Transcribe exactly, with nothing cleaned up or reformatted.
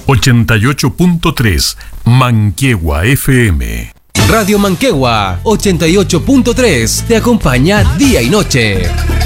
ochenta y ocho punto tres Manquehue F M. Radio Manquehue ochenta y ocho punto tres te acompaña día y noche.